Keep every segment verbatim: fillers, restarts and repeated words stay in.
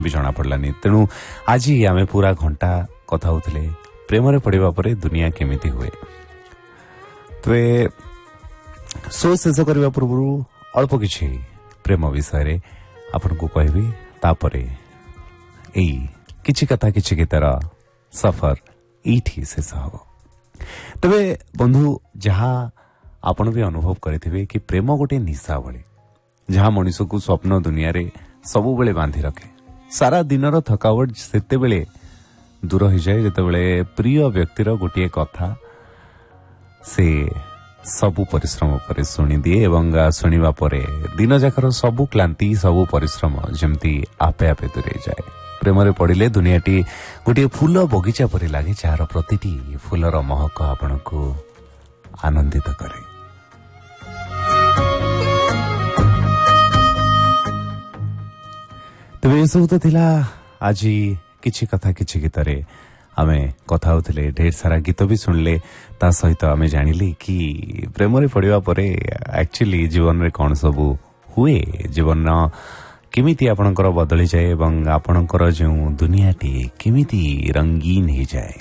भी जना पड़लानी। तेणु आज आम पूरा घंटा कथा होते प्रेम पड़ा पर दुनिया केमिति हुए। तो शो शेष करने पूर्व अल्प किछि प्रेम विषय आपन को कहबी तापरे एई किछि कथा किछि गीतार सफर एठी शेष हब। तबे बंधु जहा आपण भी अनुभव करथिबे कि प्रेम गोटे निशा भली जहा मनुष्य को स्वप्न दुनिया रे सबु बेले बांधी रखे। सारा दिनर थकावट सेते बेले दूर हो जाए जेते बेले प्रिय व्यक्तिर गोटे कथा से सबु परिश्रम पर शुणी दिए एवं शुणा पर दिन जाकर सबु क्लांति सबु परिश्रम जमती आपे आपे दूरे जाए। प्रेम पड़िले दुनियाटी गोटे फूल बगीचा पर लगे जार प्रतिटी फूलर महक आपण को आनंदित करे। तेज ये सब तो थिला आज किछि कथा किछि गीतरे आमे कथा होते ढेर सारा गीत भी सुनले ता सहित आमे जानिली कि प्रेम रे पड़िबा परे एक्चुअली जीवन रे कौन सबू हुए जीवन केमिति आपणकर बदली जाए एवं आपणकर जो दुनियाटी केमिति रंगीन हो जाए।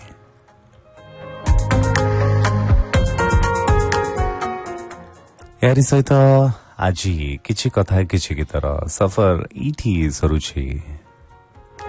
यारी सहित आज किछि कथा किछि गीतर सफर इठी सरुछि।